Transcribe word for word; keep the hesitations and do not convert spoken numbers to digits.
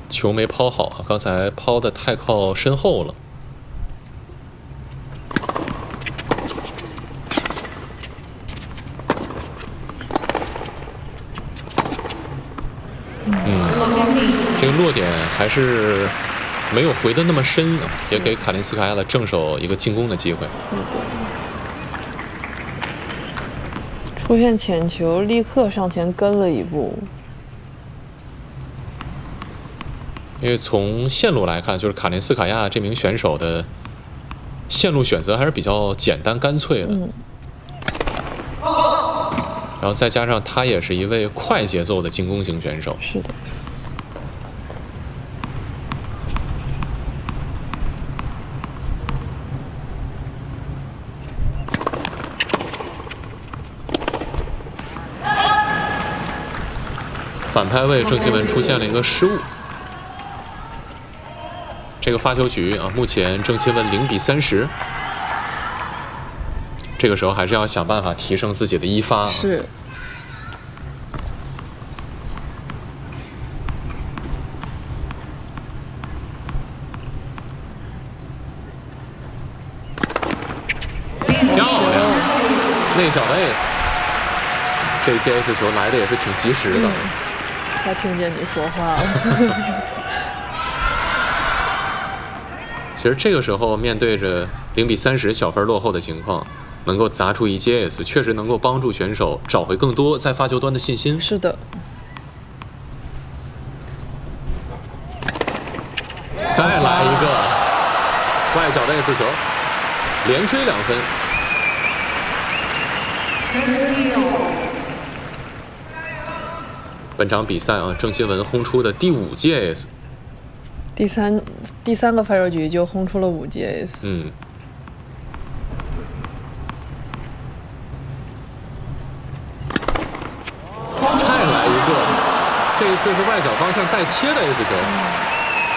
球没抛好啊，刚才抛的太靠身后了。嗯，这个落点还是没有回的那么深啊，也给卡林斯卡娅的正手一个进攻的机会。 出现浅球，立刻上前跟了一步。 因为从线路来看，就是卡林斯卡娅这名选手的线路选择还是比较简单干脆的。 嗯。 然后再加上他也是一位快节奏的进攻型选手。 是的。 反拍位郑钦文出现了一个失误。这个发球局啊，目前郑钦文零比三十。这个时候还是要想办法提升自己的一发。 是。 漂亮，内角的 ace。这接 ace 球来的也是挺及时的。嗯、 他听见你说话了。 其实这个时候面对着零比三十小分落后的情况，能够砸出一接 ace， 确实能够帮助选手找回更多在发球端的信心。 是的。 再来一个外角的 ace 球，连追两分。本场比赛啊，郑钦文轰出的第五届 ace。 第三第三个发球局就轰出了五记 ace。 嗯。再来一个，这一次是外角方向带切的 ace 球。